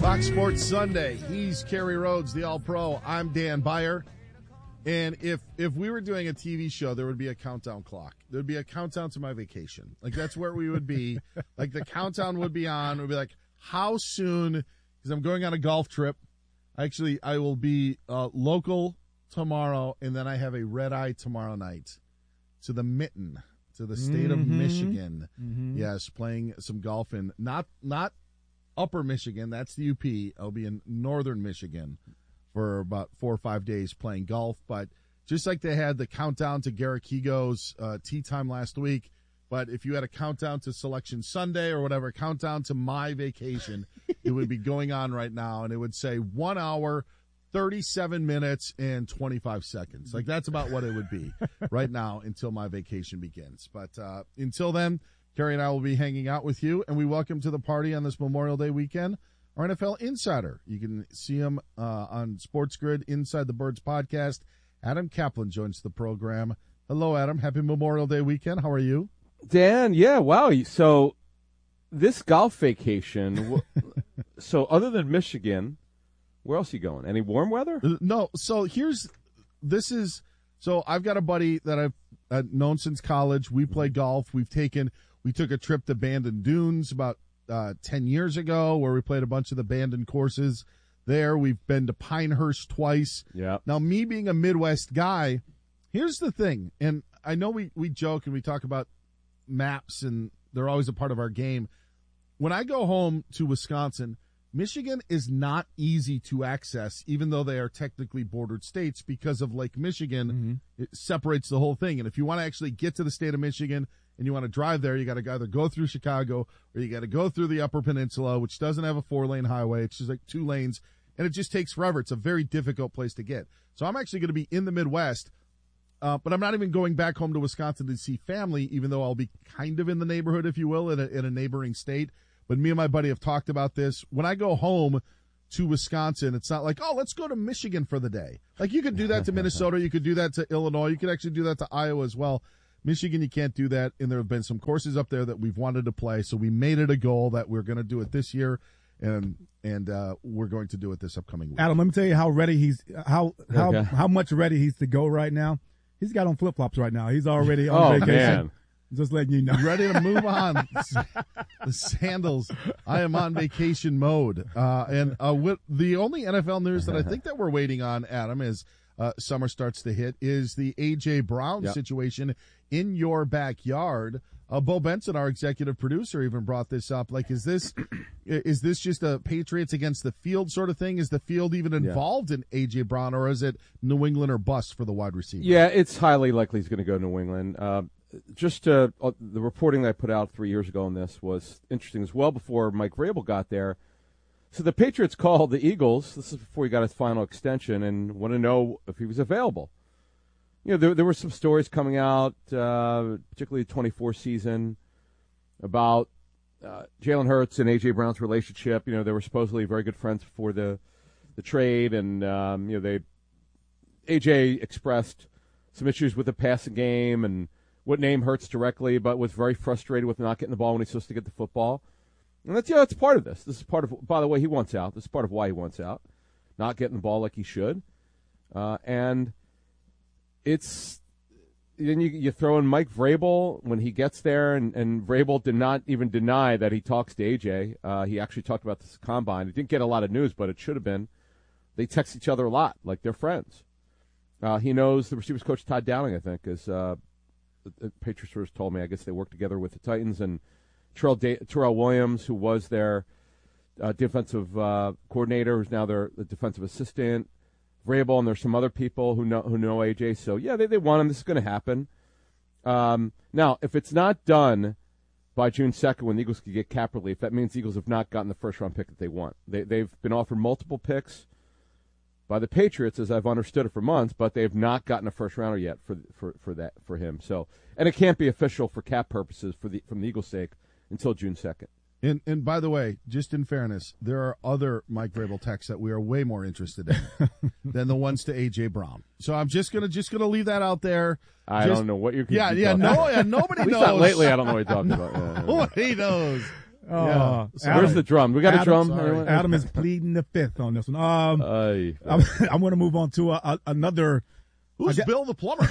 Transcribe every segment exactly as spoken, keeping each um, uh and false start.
Fox Sports Sunday. He's Kerry Rhodes, the All-Pro. I'm Dan Beyer. And if if we were doing a T V show, there would be a countdown clock. There would be a countdown to my vacation. Like, that's where we would be. Like, the countdown would be on. It would be like, how soon, because I'm going on a golf trip. Actually, I will be uh, local tomorrow, and then I have a red-eye tomorrow night to the Mitten, to the state mm-hmm. of Michigan. Mm-hmm. Yes, playing some golf in not not Upper Michigan. That's the U P. I'll be in Northern Michigan for about four or five days playing golf. But just like they had the countdown to Garrett Keego's uh, tee time last week, but if you had a countdown to Selection Sunday or whatever, countdown to my vacation, it would be going on right now, and it would say one hour, thirty-seven minutes, and twenty-five seconds. Like, that's about what it would be right now until my vacation begins. But uh, until then, Kerry and I will be hanging out with you, and we welcome to the party on this Memorial Day weekend our N F L Insider. You can see him uh, on Sports Grid Inside the Birds podcast. Adam Kaplan joins the program. Hello, Adam. Happy Memorial Day weekend. How are you? Dan, yeah, wow. So this golf vacation, so other than Michigan, where else are you going? Any warm weather? No. So here's, this is, so I've got a buddy that I've uh, known since college. We play golf. We've taken, we took a trip to Bandon Dunes about uh, ten years ago where we played a bunch of the Bandon courses there. We've been to Pinehurst twice. Yeah. Now, me being a Midwest guy, here's the thing, and I know we, we joke and we talk about maps, and they're always a part of our game. When I go home to Wisconsin, Michigan is not easy to access, even though they are technically bordered states, because of Lake Michigan. Mm-hmm. It separates the whole thing. And if you want to actually get to the state of Michigan and you want to drive there, you got to either go through Chicago or you got to go through the Upper Peninsula, which doesn't have a four-lane highway. It's just like two lanes, and it just takes forever. It's a very difficult place to get. So I'm actually going to be in the Midwest. Uh, but I'm not even going back home to Wisconsin to see family, even though I'll be kind of in the neighborhood, if you will, in a, in a neighboring state. But me and my buddy have talked about this. When I go home to Wisconsin, it's not like, oh, let's go to Michigan for the day. Like, you could do that to Minnesota. You could do that to Illinois. You could actually do that to Iowa as well. Michigan, you can't do that. And there have been some courses up there that we've wanted to play. So we made it a goal that we're going to do it this year. And and uh, we're going to do it this upcoming week. Adam, let me tell you how ready he's how how okay. how much ready he's to go right now. He's got on flip-flops right now. He's already on oh, vacation. Man. Just letting you know. Ready to move on. The sandals. I am on vacation mode. Uh, and uh, with the only N F L news that I think that we're waiting on, Adam, as uh, summer starts to hit, is the A J. Brown yep. situation in your backyard. Uh, Bo Benson, our executive producer, even brought this up. Like, is this is this just a Patriots against the field sort of thing? Is the field even involved yeah. in A J. Brown, or is it New England or bust for the wide receiver? Yeah, it's highly likely he's going to go to New England. Uh, just uh, the reporting that I put out three years ago on this was interesting as well before Mike Vrabel got there. So the Patriots called the Eagles, this is before he got his final extension, and want to know if he was available. You know, there, there were some stories coming out, uh, particularly the twenty-four season, about uh, Jalen Hurts and A J. Brown's relationship. You know, they were supposedly very good friends before the the trade, and um, you know, they A J expressed some issues with the passing game and wouldn't name Hurts directly, but was very frustrated with not getting the ball when he's supposed to get the football. And that's yeah, that's part of this. This is part of. By the way, he wants out. This is part of why he wants out, not getting the ball like he should, uh, and. It's then you, you throw in Mike Vrabel when he gets there, and, and Vrabel did not even deny that he talks to A J. Uh, he actually talked about this combine. He didn't get a lot of news, but it should have been. They text each other a lot, like they're friends. Uh, he knows the receivers coach Todd Downing, I think, as uh, the, the Patriots first told me. I guess they worked together with the Titans, and Terrell, da- Terrell Williams, who was their uh, defensive uh, coordinator, who's now their the defensive assistant. Vrabel, and there's some other people who know who know A J. So, yeah, they, they want him. This is going to happen. Um, now, if it's not done by June second when the Eagles can get cap relief, that means the Eagles have not gotten the first-round pick that they want. They, they've been offered multiple picks by the Patriots, as I've understood it for months, but they have not gotten a first-rounder yet for for for that for him. So, and it can't be official for cap purposes for the from the Eagles' sake until June second. And and by the way, just in fairness, there are other Mike Vrabel texts that we are way more interested in than the ones to A J. Brown. So I'm just gonna just gonna leave that out there. I just, don't know what you're. Yeah, yeah, no, yeah, nobody At least knows. Not lately, I don't know what you're talking about. Yeah, nobody knows Oh, Yeah. Adam, Where's the drum? We got Adam, a drum. sorry. Everyone? Adam is pleading the fifth on this one. Um, Aye. I'm, I'm going to move on to a, a, another. Who's I get- Bill the plumber?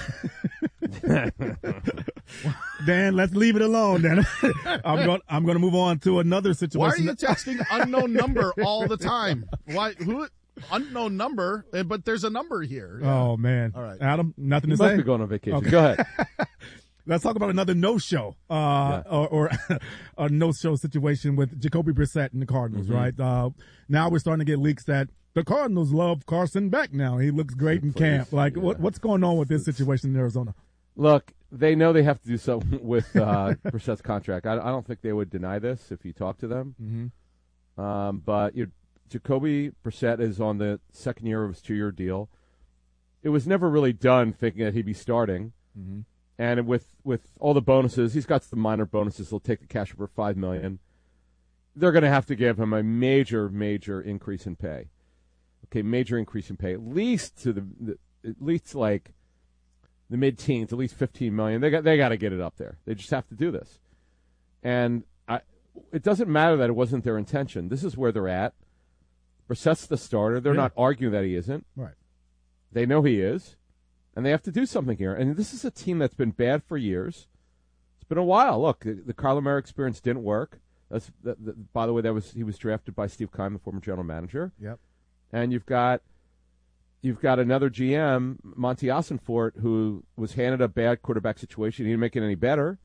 Dan, let's leave it alone. Then I'm going. I'm going to move on to another Why are situation. you texting unknown number all the time? Why? Who? Unknown number, eh, but there's a number here. Oh man! All right. Adam, nothing You to must say. be going on vacation. Okay. Go ahead. Let's talk about another no-show, uh, Yeah. or, or a no-show situation with Jacoby Brissett and the Cardinals, Mm-hmm. right? Uh, now we're starting to get leaks that the Cardinals love Carson Beck now. He looks great in Please. camp. Like, Yeah. what, what's going on with this situation in Arizona? Look, they know they have to do something with uh, Brissett's contract. I, I don't think they would deny this if you talk to them. Mm-hmm. Um, but you Jacoby Brissett is on the second year of his two-year deal. It was never really done thinking that he'd be starting. Mm-hmm. And with, with all the bonuses, he's got some minor bonuses. He'll take the cash over five million dollars. They're going to have to give him a major, major increase in pay. Okay, major increase in pay, at least to the, the at least like the mid-teens, at least fifteen million dollars. They got they got to get it up there. They just have to do this. And I, it doesn't matter that it wasn't their intention. This is where they're at. Brissett's the starter. They're Yeah. not arguing that he isn't. Right. They know he is. And they have to do something here. And this is a team that's been bad for years. It's been a while. Look, the, the Kyler Murray experience didn't work. That's that, that, by the way, that was he was drafted by Steve Keim, the former general manager. Yep. And you've got you've got another G M, Monty Ossenfort, who was handed a bad quarterback situation. He didn't make it any better.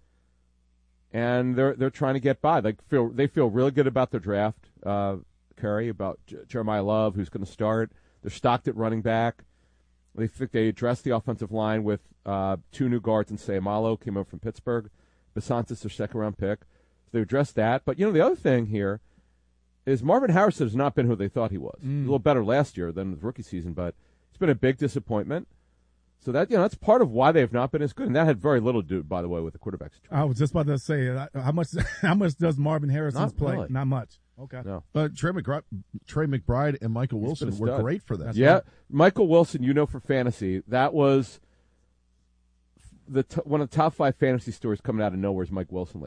And they're they're trying to get by. They feel they feel really good about their draft, uh, Curry, about J- Jeremiah Love, who's going to start. They're stocked at running back. They think they addressed the offensive line with uh, two new guards, and Sayamalo came over from Pittsburgh. Basantis, their second-round pick. So they addressed that. But, you know, the other thing here is Marvin Harrison has not been who they thought he was. Mm. He was a little better last year than the rookie season, but it's been a big disappointment. So that you know that's part of why they've not been as good, and that had very little to do, by the way, with the quarterback situation. I was just about to say, uh, how much how much does Marvin Harrison's Not play? really. Not much. Okay. No. But Trey McBride, Trey McBride and Michael He's been Wilson a were stud. great for them. Yeah, Michael Wilson, you know, for fantasy, that was the t- one of the top five fantasy stories coming out of nowhere is Mike Wilson last